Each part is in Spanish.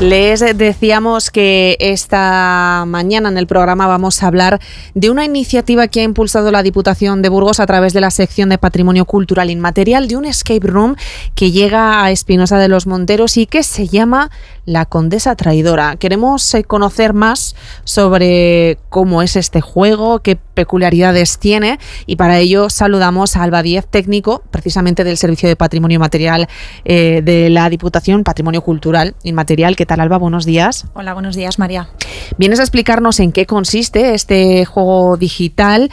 Les decíamos que esta mañana en el programa vamos a hablar de una iniciativa que ha impulsado la Diputación de Burgos a través de la sección de Patrimonio Cultural Inmaterial, de un escape room que llega a Espinosa de los Monteros y que se llama La Condesa Traidora. Queremos conocer más sobre cómo es este juego, qué peculiaridades tiene, y para ello saludamos a Alba Díez, técnico precisamente del Servicio de Patrimonio Inmaterial de la Diputación, Patrimonio Cultural Inmaterial. ¿Qué tal, Alba? Buenos días. Hola, buenos días, María. Vienes a explicarnos en qué consiste este juego digital.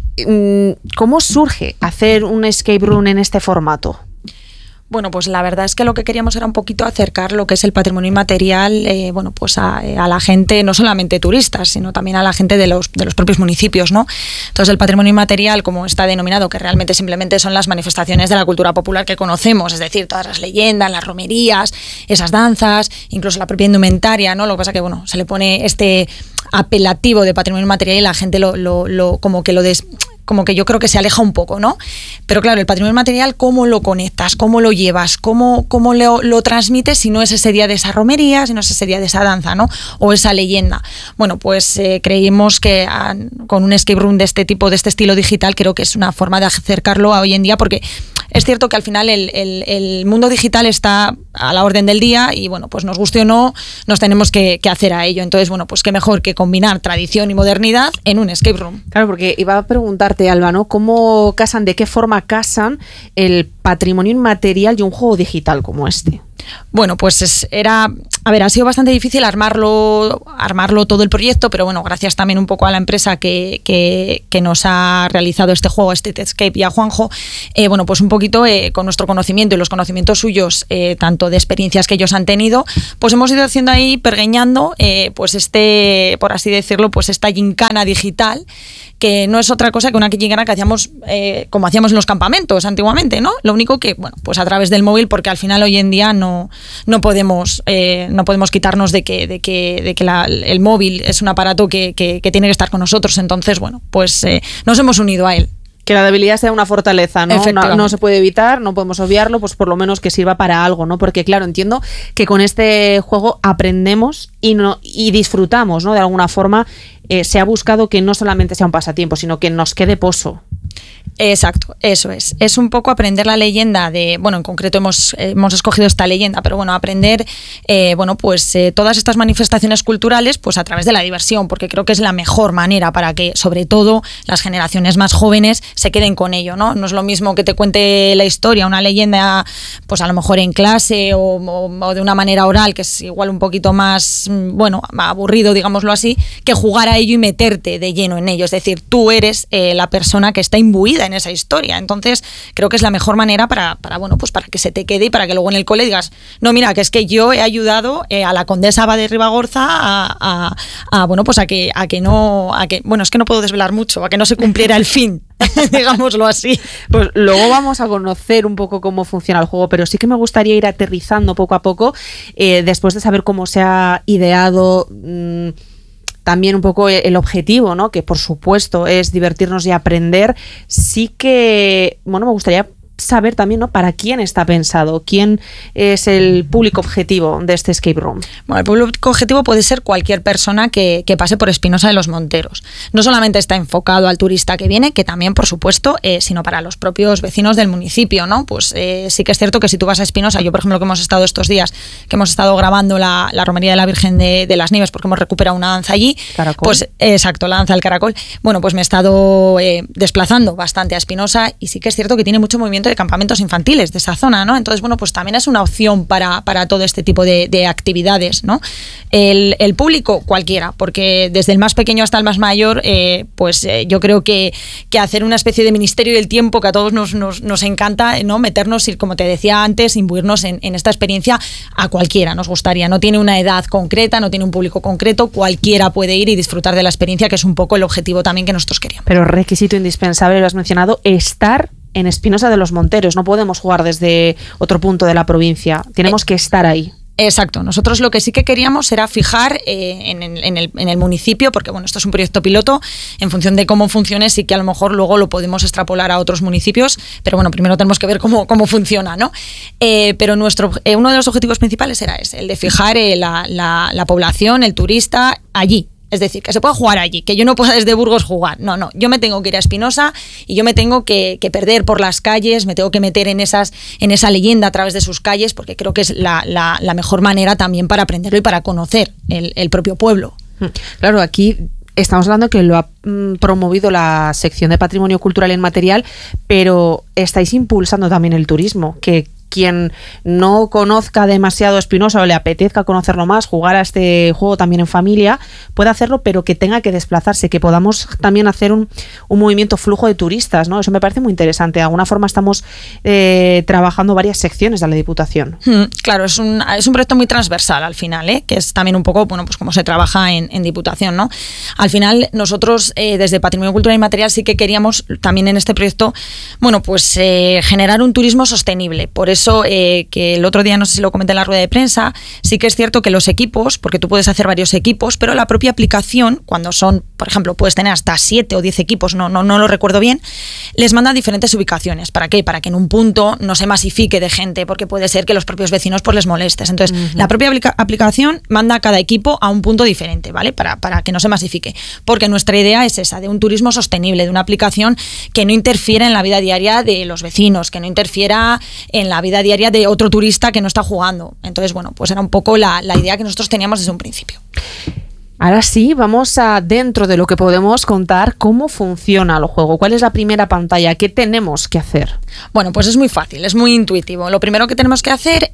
¿Cómo surge hacer un escape room en este formato? Bueno, pues la verdad es que lo que queríamos era un poquito acercar lo que es el patrimonio inmaterial a la gente, no solamente turistas, sino también a la gente de los propios municipios, ¿no? Entonces, el patrimonio inmaterial, como está denominado, que realmente simplemente son las manifestaciones de la cultura popular que conocemos, es decir, todas las leyendas, las romerías, esas danzas, incluso la propia indumentaria, ¿no? Lo que pasa que, se le pone este apelativo de patrimonio inmaterial y la gente como que yo creo que se aleja un poco, ¿no? Pero claro, el patrimonio material, ¿cómo lo conectas? ¿Cómo lo llevas? ¿Cómo lo transmites si no es ese día de esa romería, si no es ese día de esa danza, ¿no? O esa leyenda. Bueno, pues creímos que con un escape room de este tipo, de este estilo digital, creo que es una forma de acercarlo a hoy en día, porque es cierto que al final el mundo digital está a la orden del día y, pues nos guste o no, nos tenemos que hacer a ello. Entonces, pues qué mejor que combinar tradición y modernidad en un escape room. Claro, porque iba a preguntarte, Alba, ¿no? ¿De qué forma casan el patrimonio inmaterial y un juego digital como este? Bueno, pues ha sido bastante difícil armarlo todo el proyecto, pero gracias también un poco a la empresa que nos ha realizado este juego, este Escape, y a Juanjo, pues un poquito con nuestro conocimiento y los conocimientos suyos, tanto de experiencias que ellos han tenido, pues hemos ido haciendo ahí, pergeñando, por así decirlo, pues esta gincana digital, que no es otra cosa que una gincana que hacíamos como hacíamos en los campamentos antiguamente, ¿no? Lo único que, pues a través del móvil, porque al final hoy en día no podemos quitarnos de que el móvil es un aparato que tiene que estar con nosotros. Entonces, pues nos hemos unido a él. Que la debilidad sea una fortaleza, ¿no? No se puede evitar, no podemos obviarlo, pues por lo menos que sirva para algo, ¿no? Porque claro, entiendo que con este juego aprendemos y disfrutamos, ¿no? De alguna forma se ha buscado que no solamente sea un pasatiempo, sino que nos quede pozo. Exacto, eso es. Es un poco aprender la leyenda en concreto hemos escogido esta leyenda, pero aprender todas estas manifestaciones culturales pues a través de la diversión, porque creo que es la mejor manera para que sobre todo las generaciones más jóvenes se queden con ello, ¿no? No es lo mismo que te cuente la historia, una leyenda, pues a lo mejor en clase o de una manera oral, que es igual un poquito más, aburrido, digámoslo así, que jugar a ello y meterte de lleno en ello. Es decir, tú eres la persona que está imbuida en esa historia. Entonces, creo que es la mejor manera para que se te quede y para que luego en el cole digas, no, mira, que es que yo he ayudado a la condesa Aba de Ribagorza es que no puedo desvelar mucho, a que no se cumpliera el fin, digámoslo así. Pues luego vamos a conocer un poco cómo funciona el juego, pero sí que me gustaría ir aterrizando poco a poco, después de saber cómo se ha ideado también un poco el objetivo, ¿no? Que por supuesto es divertirnos y aprender. Sí que, me gustaría saber también, ¿no? Para quién está pensado, quién es el público objetivo de este escape room. Bueno, el público objetivo puede ser cualquier persona que pase por Espinosa de los Monteros. No solamente está enfocado al turista que viene, que también, por supuesto, sino para los propios vecinos del municipio, ¿no? Pues sí que es cierto que si tú vas a Espinosa, yo por ejemplo que hemos estado estos días, que hemos estado grabando la romería de la Virgen de las Nieves, porque hemos recuperado una danza allí. Caracol. Pues exacto, la danza del caracol. Pues me he estado desplazando bastante a Espinosa y sí que es cierto que tiene mucho movimiento de campamentos infantiles de esa zona, ¿no? Entonces, pues también es una opción para todo este tipo de actividades, ¿no? El público, cualquiera, porque desde el más pequeño hasta el más mayor, yo creo que hacer una especie de ministerio del tiempo que a todos nos encanta, ¿no? Meternos y, como te decía antes, imbuirnos en esta experiencia a cualquiera nos gustaría. No tiene una edad concreta, no tiene un público concreto, cualquiera puede ir y disfrutar de la experiencia, que es un poco el objetivo también que nosotros queríamos. Pero requisito indispensable, lo has mencionado, estar en Espinosa de los Monteros. No podemos jugar desde otro punto de la provincia. Tenemos que estar ahí. Exacto. Nosotros lo que sí que queríamos era fijar en el municipio, porque bueno, esto es un proyecto piloto, en función de cómo funcione, sí que a lo mejor luego lo podemos extrapolar a otros municipios, pero bueno, primero tenemos que ver cómo funciona, ¿no? Pero uno de los objetivos principales era ese, el de fijar la población, el turista, allí. Es decir, que se pueda jugar allí, que yo no pueda desde Burgos jugar. No, yo me tengo que ir a Espinosa y yo me tengo que perder por las calles, me tengo que meter en esa leyenda a través de sus calles, porque creo que es la mejor manera también para aprenderlo y para conocer el propio pueblo. Claro, aquí estamos hablando que lo ha promovido la sección de Patrimonio Cultural Inmaterial, pero estáis impulsando también el turismo, que quien no conozca demasiado Espinosa o le apetezca conocerlo más, jugar a este juego también en familia, puede hacerlo, pero que tenga que desplazarse, que podamos también hacer un movimiento flujo de turistas, ¿no? Eso me parece muy interesante. De alguna forma estamos trabajando varias secciones de la Diputación. Claro, es un proyecto muy transversal al final, que es también un poco, bueno, pues cómo se trabaja en Diputación, ¿no? Al final nosotros desde Patrimonio Cultural Inmaterial sí que queríamos también en este proyecto, bueno, pues generar un turismo sostenible. Por eso que el otro día, no sé si lo comenté en la rueda de prensa, sí que es cierto que los equipos, porque tú puedes hacer varios equipos, pero la propia aplicación, cuando son, por ejemplo, puedes tener hasta 7 o 10 equipos, no lo recuerdo bien, les manda a diferentes ubicaciones. ¿Para qué? Para que en un punto no se masifique de gente, porque puede ser que los propios vecinos pues les molestes. Entonces, la propia aplicación manda a cada equipo a un punto diferente, ¿vale? Para que no se masifique. Porque nuestra idea es esa, de un turismo sostenible, de una aplicación que no interfiera en la vida diaria de los vecinos, que no interfiera en la vida diaria de otro turista que no está jugando. Entonces, bueno, pues era un poco la idea que nosotros teníamos desde un principio. Ahora sí, vamos a, dentro de lo que podemos contar, cómo funciona el juego. ¿Cuál es la primera pantalla? ¿Qué tenemos que hacer? Bueno, pues es muy fácil, es muy intuitivo. Lo primero que tenemos que hacer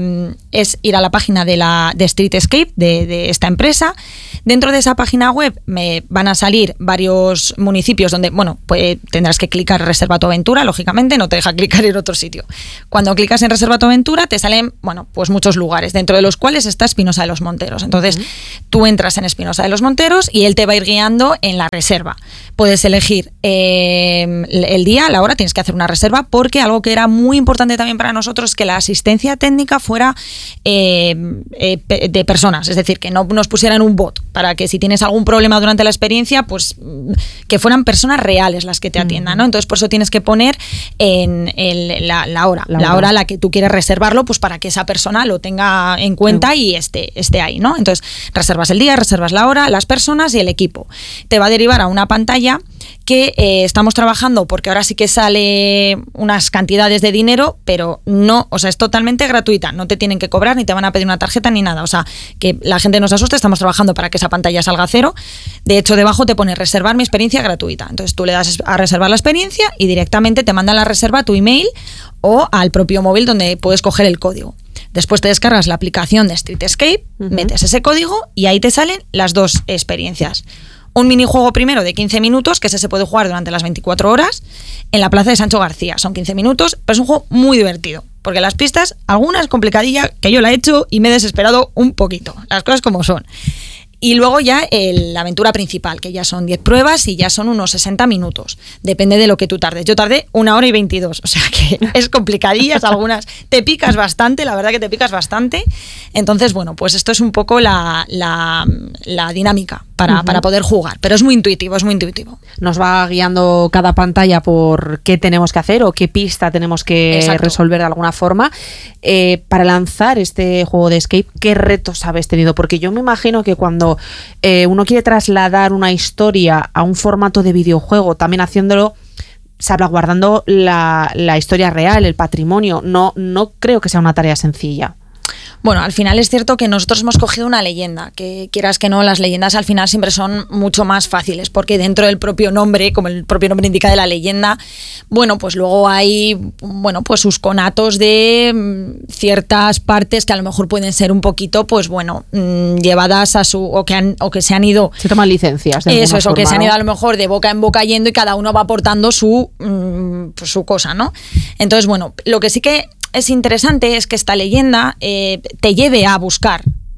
es ir a la página de Street Escape, de esta empresa. Dentro de esa página web me van a salir varios municipios donde, bueno, pues tendrás que clicar Reserva tu aventura, lógicamente, no te deja clicar en otro sitio. Cuando clicas en Reserva tu aventura te salen, bueno, pues muchos lugares, dentro de los cuales está Espinosa de los Monteros. Entonces, tú entras en Espinosa de los Monteros y él te va a ir guiando en la reserva. Puedes elegir el día, la hora, tienes que hacer una reserva, porque algo que era muy importante también para nosotros es que la asistencia técnica fuera de personas, es decir, que no nos pusieran un bot, para que si tienes algún problema durante la experiencia, pues que fueran personas reales las que te atiendan, ¿no? Entonces, por eso tienes que poner la hora a la que tú quieres reservarlo, pues para que esa persona lo tenga en cuenta y esté ahí, ¿no? Entonces, reservas el día, reservas la hora, las personas y el equipo. Te va a derivar a una pantalla que estamos trabajando, porque ahora sí que sale unas cantidades de dinero, pero no, o sea, es totalmente gratuita, no te tienen que cobrar, ni te van a pedir una tarjeta ni nada, o sea, que la gente no se asuste, estamos trabajando para que esa pantalla salga a cero. De hecho, debajo te pone reservar mi experiencia gratuita, entonces tú le das a reservar la experiencia y directamente te manda la reserva a tu email o al propio móvil donde puedes coger el código. Después te descargas la aplicación de Street Escape, metes ese código y ahí te salen las dos experiencias. Un minijuego primero de 15 minutos, que ese se puede jugar durante las 24 horas, en la plaza de Sancho García. Son 15 minutos, pero es un juego muy divertido, porque las pistas, algunas complicadillas, que yo la he hecho y me he desesperado un poquito, las cosas como son. Y luego ya la aventura principal, que ya son 10 pruebas y ya son unos 60 minutos. Depende de lo que tú tardes. Yo tardé 1 hora y 22, o sea que es complicadillas algunas. Te picas bastante, la verdad que te picas bastante. Entonces, bueno, pues esto es un poco la dinámica para poder jugar. Pero es muy intuitivo, es muy intuitivo. Nos va guiando cada pantalla por qué tenemos que hacer o qué pista tenemos que resolver de alguna forma. Para lanzar este juego de escape, ¿qué retos habéis tenido? Porque yo me imagino que cuando uno quiere trasladar una historia a un formato de videojuego, también haciéndolo salvaguardando la historia real, el patrimonio, no creo que sea una tarea sencilla. Bueno, al final es cierto que nosotros hemos cogido una leyenda, que quieras que no, las leyendas al final siempre son mucho más fáciles, porque dentro del propio nombre, como el propio nombre indica de la leyenda, bueno, pues luego hay, bueno, pues sus conatos de ciertas partes que a lo mejor pueden ser un poquito, pues bueno, llevadas a su, o que se han ido... Se toman licencias. Eso es, o que se han ido a lo mejor de boca en boca yendo y cada uno va aportando su cosa, ¿no? Entonces, bueno, lo que sí que es interesante es que esta leyenda te lleve a buscar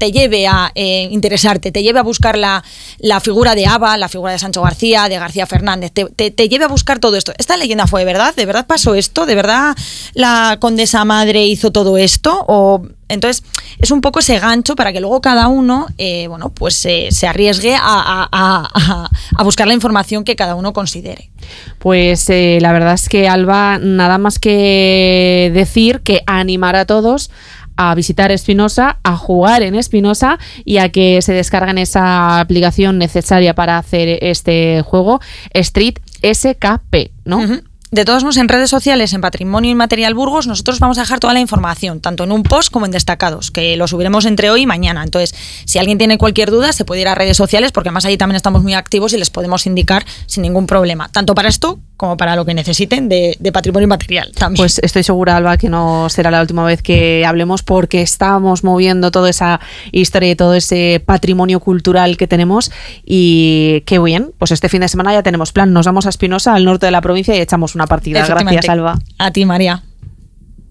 te lleve a interesarte, te lleve a buscar la figura de Ava, la figura de Sancho García, de García Fernández, te lleve a buscar todo esto. ¿Esta leyenda fue de verdad? ¿De verdad pasó esto? ¿De verdad la condesa madre hizo todo esto? O entonces es un poco ese gancho para que luego cada uno se arriesgue a buscar la información que cada uno considere. Pues la verdad es que, Alba, nada más que decir que animar a todos a visitar Espinosa, a jugar en Espinosa y a que se descarguen esa aplicación necesaria para hacer este juego, Street SKP, ¿no? Uh-huh. De todos modos, en redes sociales, en Patrimonio Inmaterial Burgos, nosotros vamos a dejar toda la información, tanto en un post como en destacados, que lo subiremos entre hoy y mañana. Entonces, si alguien tiene cualquier duda, se puede ir a redes sociales, porque además ahí también estamos muy activos y les podemos indicar sin ningún problema, tanto para esto como para lo que necesiten de patrimonio inmaterial también. Pues estoy segura, Alba, que no será la última vez que hablemos, porque estamos moviendo toda esa historia y todo ese patrimonio cultural que tenemos, y qué bien, pues este fin de semana ya tenemos plan, nos vamos a Espinosa, al norte de la provincia, y echamos una partida. Gracias, Alba. A ti, María.